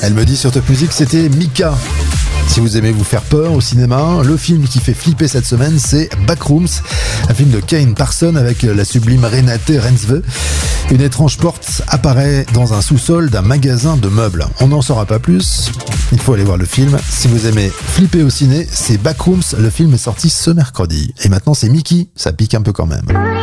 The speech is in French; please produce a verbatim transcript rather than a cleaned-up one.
Elle me dit sur Top Music, c'était Mika. Si vous aimez vous faire peur au cinéma, le film qui fait flipper cette semaine, c'est Backrooms, un film de Kane Parson avec la sublime Renate Reinsve. Une étrange porte apparaît dans un sous-sol d'un magasin de meubles. On n'en saura pas plus, il faut aller voir le film. Si vous aimez flipper au ciné, c'est Backrooms, le film est sorti ce mercredi. Et maintenant c'est Mickey, ça pique un peu quand même.